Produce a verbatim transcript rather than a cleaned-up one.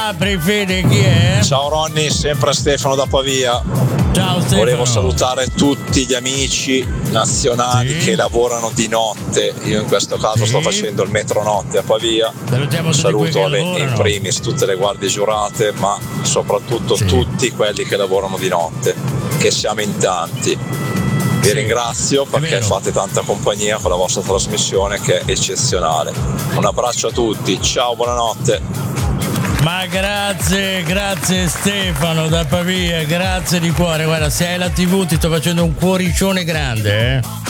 Apri Fede, chi è? Ciao Ronny, sempre Stefano da Pavia. Ciao Stefano. Volevo salutare tutti gli amici nazionali sì. che lavorano di notte. Io in questo caso sì. sto facendo il metronotte a Pavia. Salutiamo Saluto tutti alle, in primis tutte le guardie giurate, ma soprattutto sì. tutti quelli che lavorano di notte, che siamo in tanti. Vi sì. ringrazio perché fate tanta compagnia con la vostra trasmissione che è eccezionale. Un abbraccio a tutti, ciao, buonanotte. Ma grazie, grazie Stefano da Pavia, grazie di cuore. Guarda, se hai la tivù ti sto facendo un cuoricione grande, eh.